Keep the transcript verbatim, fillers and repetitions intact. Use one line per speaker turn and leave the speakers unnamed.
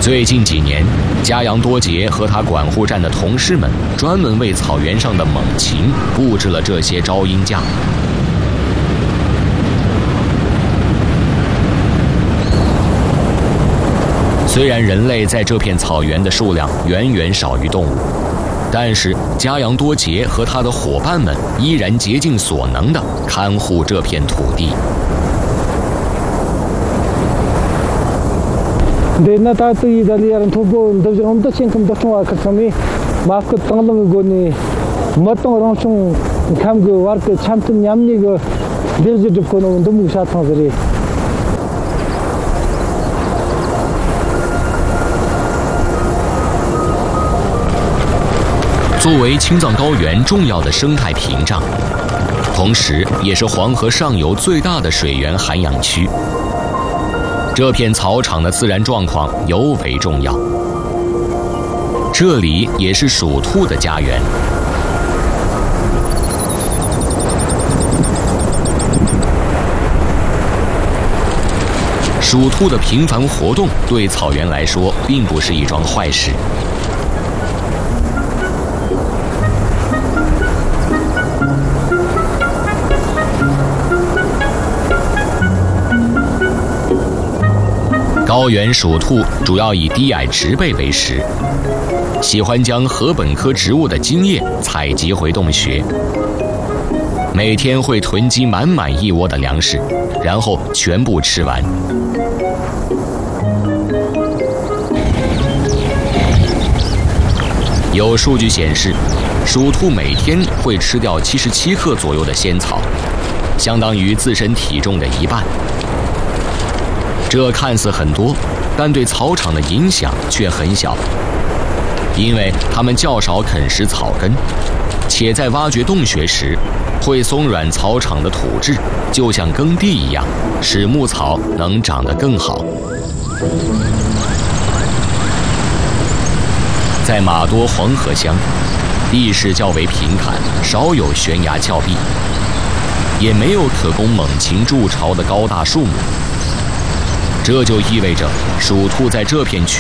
最近几年，加扬多杰和他管护站的同事们专门为草原上的猛禽布置了这些招阴架。虽然人类在这片草原的数量远远少于动物，但是加扬多杰和他的伙伴们依然竭尽所能地看护这片土地。
Dena tatu idaliaran tubo ndajong da singkum da chwa khami masko tanglam go ni matong rongchung kham go war ke chamtun nyamni go dirje dip kono ndum sha thang zari。
作为青藏高原重要的生态屏障，同时也是黄河上游最大的水源涵养区。这片草场的自然状况尤为重要，这里也是鼠兔的家园。鼠兔的频繁活动对草原来说并不是一桩坏事。高原鼠兔主要以低矮植被为食，喜欢将禾本科植物的茎叶采集回洞穴，每天会囤积满满一窝的粮食，然后全部吃完。有数据显示，鼠兔每天会吃掉七十七克左右的仙草，相当于自身体重的一半。这看似很多，但对草场的影响却很小，因为它们较少啃食草根，且在挖掘洞穴时会松软草场的土质，就像耕地一样，使牧草能长得更好。在玛多黄河乡，地势较为平坦，少有悬崖峭壁，也没有可供猛禽筑巢的高大树木。这就意味着鼠兔在这片区